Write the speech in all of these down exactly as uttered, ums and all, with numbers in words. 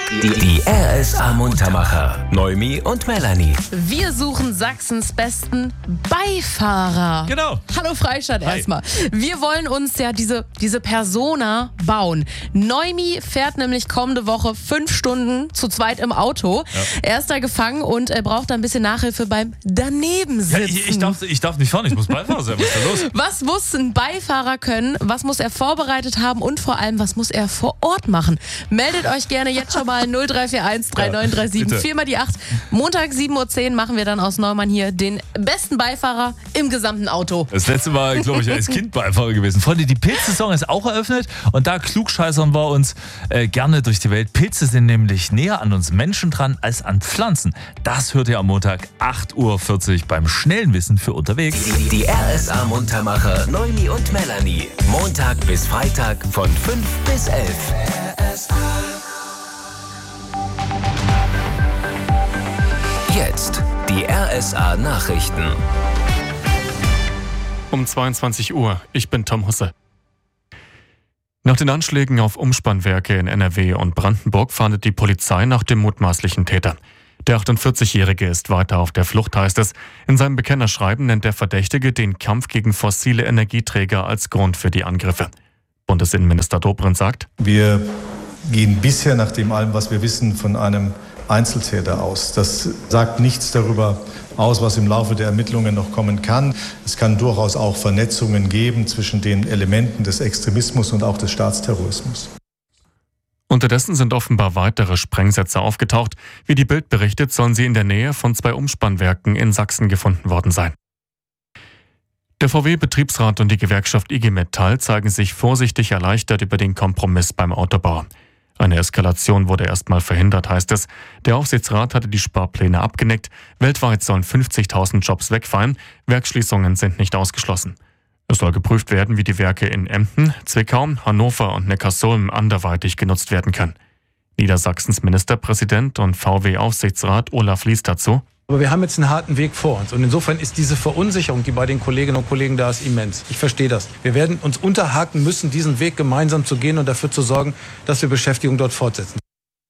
Die, die R S A-Muntermacher. Noemi und Melanie. Wir suchen Sachsens besten Beifahrer. Genau. Hallo Freistadt Hi. erstmal. Wir wollen uns ja diese, diese Persona bauen. Noemi fährt nämlich kommende Woche fünf Stunden zu zweit im Auto. Ja. Er ist da gefangen und er braucht ein bisschen Nachhilfe beim Danebensitzen. Ja, ich, ich, darf, ich darf nicht fahren, ich muss Beifahrer sein. Was ist da los? Was muss ein Beifahrer können? Was muss er vorbereitet haben? Und vor allem, was muss er vor Ort machen? Meldet euch gerne jetzt schon mal null drei vier eins drei neun drei sieben bitte. vier mal die acht. Montag sieben Uhr zehn machen wir dann aus Neumann hier den besten Beifahrer im gesamten Auto. Das letzte Mal, glaube ich, als Kind Beifahrer gewesen. Freunde, die Pilzsaison ist auch eröffnet und da klugscheißern wir uns äh, gerne durch die Welt. Pilze sind nämlich näher an uns Menschen dran als an Pflanzen. Das hört ihr am Montag acht Uhr vierzig beim Schnellen Wissen für unterwegs. Die, die R S A-Muntermacher Noemi und Melanie. Montag bis Freitag von fünf bis elf. Jetzt die R S A-Nachrichten. Um zweiundzwanzig Uhr, ich bin Tom Husse. Nach den Anschlägen auf Umspannwerke in N R W und Brandenburg fahndet die Polizei nach dem mutmaßlichen Täter. Der achtundvierzigjährige ist weiter auf der Flucht, heißt es. In seinem Bekennerschreiben nennt der Verdächtige den Kampf gegen fossile Energieträger als Grund für die Angriffe. Bundesinnenminister Dobrindt sagt: Wir gehen bisher nach dem allem, was wir wissen, von einem Einzeltäter aus. Das sagt nichts darüber aus, was im Laufe der Ermittlungen noch kommen kann. Es kann durchaus auch Vernetzungen geben zwischen den Elementen des Extremismus und auch des Staatsterrorismus. Unterdessen sind offenbar weitere Sprengsätze aufgetaucht. Wie die Bild berichtet, sollen sie in der Nähe von zwei Umspannwerken in Sachsen gefunden worden sein. Der V W-Betriebsrat und die Gewerkschaft I G Metall zeigen sich vorsichtig erleichtert über den Kompromiss beim Autobauer. Eine Eskalation wurde erstmal verhindert, heißt es. Der Aufsichtsrat hatte die Sparpläne abgenickt. Weltweit sollen fünfzigtausend Jobs wegfallen. Werksschließungen sind nicht ausgeschlossen. Es soll geprüft werden, wie die Werke in Emden, Zwickau, Hannover und Neckarsulm anderweitig genutzt werden können. Niedersachsens Ministerpräsident und V W-Aufsichtsrat Olaf Lies dazu: Aber wir haben jetzt einen harten Weg vor uns. Und insofern ist diese Verunsicherung, die bei den Kolleginnen und Kollegen da ist, immens. Ich verstehe das. Wir werden uns unterhaken müssen, diesen Weg gemeinsam zu gehen und dafür zu sorgen, dass wir Beschäftigung dort fortsetzen.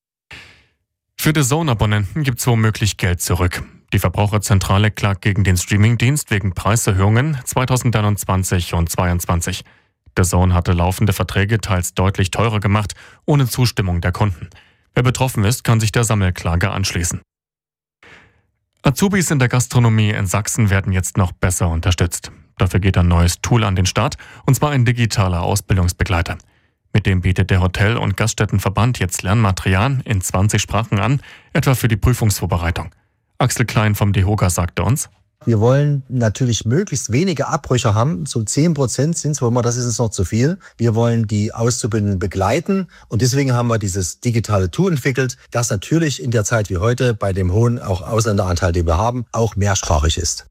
Für D A Z N-Abonnenten gibt es womöglich Geld zurück. Die Verbraucherzentrale klagt gegen den Streamingdienst wegen Preiserhöhungen zweitausendeinundzwanzig und zweitausendzweiundzwanzig. D A Z N hatte laufende Verträge teils deutlich teurer gemacht, ohne Zustimmung der Kunden. Wer betroffen ist, kann sich der Sammelklage anschließen. Azubis in der Gastronomie in Sachsen werden jetzt noch besser unterstützt. Dafür geht ein neues Tool an den Start, und zwar ein digitaler Ausbildungsbegleiter. Mit dem bietet der Hotel- und Gaststättenverband jetzt Lernmaterial in zwanzig Sprachen an, etwa für die Prüfungsvorbereitung. Axel Klein vom DEHOGA sagte uns: Wir wollen natürlich möglichst wenige Abbrüche haben. So zehn Prozent sind es, wo immer, das ist uns noch zu viel. Wir wollen die Auszubildenden begleiten und deswegen haben wir dieses digitale Tool entwickelt, das natürlich in der Zeit wie heute bei dem hohen auch Ausländeranteil, den wir haben, auch mehrsprachig ist.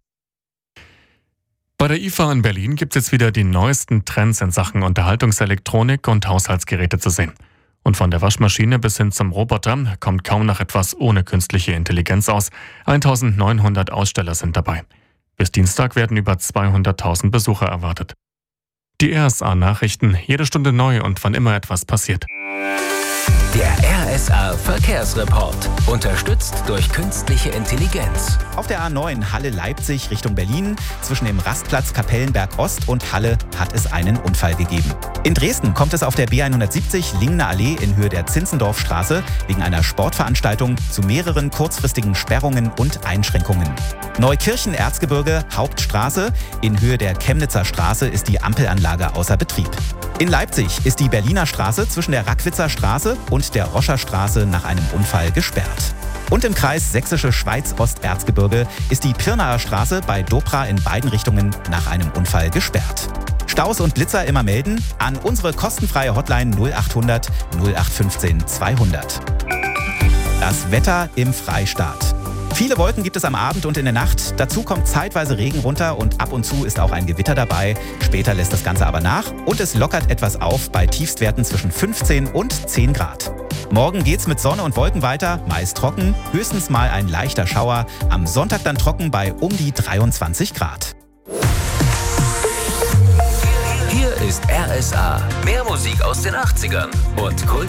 Bei der I F A in Berlin gibt es jetzt wieder die neuesten Trends in Sachen Unterhaltungselektronik und Haushaltsgeräte zu sehen. Und von der Waschmaschine bis hin zum Roboter kommt kaum noch etwas ohne künstliche Intelligenz aus. eintausendneunhundert Aussteller sind dabei. Bis Dienstag werden über zweihunderttausend Besucher erwartet. Die R S A-Nachrichten, jede Stunde neu und wann immer etwas passiert. Der R S A-Verkehrsreport. Unterstützt durch künstliche Intelligenz. Auf der A neun Halle-Leipzig Richtung Berlin zwischen dem Rastplatz Kapellenberg-Ost und Halle hat es einen Unfall gegeben. In Dresden kommt es auf der B hundertsiebzig Lingener Allee in Höhe der Zinzendorfstraße wegen einer Sportveranstaltung zu mehreren kurzfristigen Sperrungen und Einschränkungen. Neukirchen-Erzgebirge Hauptstraße in Höhe der Chemnitzer Straße ist die Ampelanlage außer Betrieb. In Leipzig ist die Berliner Straße zwischen der Rackwitzer Straße und der Roscher Straße nach einem Unfall gesperrt. Und im Kreis Sächsische Schweiz-Osterzgebirge ist die Pirnaer Straße bei Dopra in beiden Richtungen nach einem Unfall gesperrt. Staus und Blitzer immer melden an unsere kostenfreie Hotline null achthundert null acht fünfzehn zweihundert. Das Wetter im Freistaat. Viele Wolken gibt es am Abend und in der Nacht. Dazu kommt zeitweise Regen runter und ab und zu ist auch ein Gewitter dabei. Später lässt das Ganze aber nach und es lockert etwas auf bei Tiefstwerten zwischen fünfzehn und zehn Grad. Morgen geht's mit Sonne und Wolken weiter, meist trocken, höchstens mal ein leichter Schauer. Am Sonntag dann trocken bei um die dreiundzwanzig Grad. Hier ist R S A. Mehr Musik aus den achtzigern und Kult